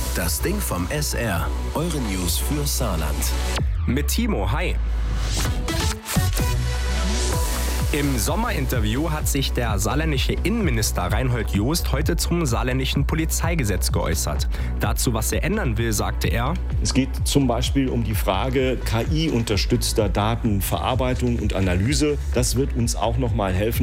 Das Ding vom SR. Eure News für Saarland. Mit Timo, hi. Im Sommerinterview hat sich der saarländische Innenminister Reinhold Jost heute zum saarländischen Polizeigesetz geäußert. Dazu, was er ändern will, sagte er: Es geht zum Beispiel um die Frage KI-unterstützter Datenverarbeitung und Analyse. Das wird uns auch noch mal helfen,